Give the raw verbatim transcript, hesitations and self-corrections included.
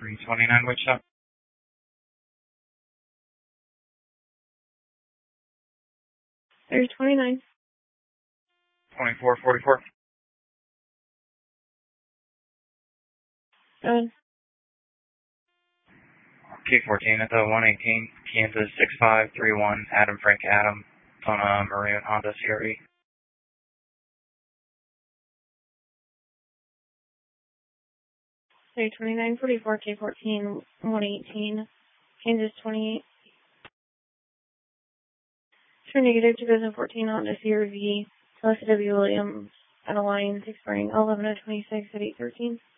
three twenty-nine, which up? three twenty-nine. twenty-four forty-four. Go ahead. K fourteen at the one eighteen, Kansas six five three one, Adam Frank Adam, on a maroon Honda C R V. three twenty-nine forty-four, K fourteen, one eighteen, Kansas twenty-eight. Turn negative two thousand fourteen Honda C R V, Celeste W. Williams, at Alliance, expiring eleven of twenty-six at eight thirteen.